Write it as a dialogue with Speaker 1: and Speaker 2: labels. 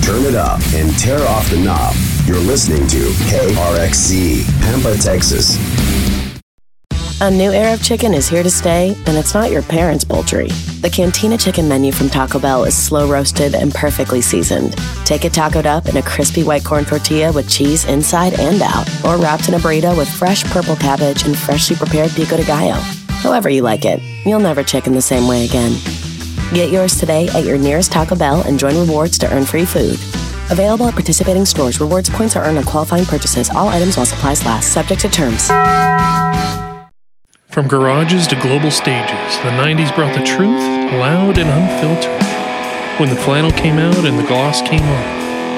Speaker 1: turn it up, and tear off the knob. You're listening to KRXC, Pampa, Texas.
Speaker 2: A new era of chicken is here to stay, and it's not your parents' poultry. The Cantina Chicken menu from Taco Bell is slow roasted and perfectly seasoned. Take it tacoed up in a crispy white corn tortilla with cheese inside and out, or wrapped in a burrito with fresh purple cabbage and freshly prepared pico de gallo. However you like it, you'll never chicken the same way again. Get yours today at your nearest Taco Bell and join rewards to earn free food. Available at participating stores. Rewards points are earned on qualifying purchases. All items while supplies last. Subject to terms.
Speaker 3: From garages to global stages, the 90s brought the truth, loud and unfiltered. When the flannel came out and the gloss came on,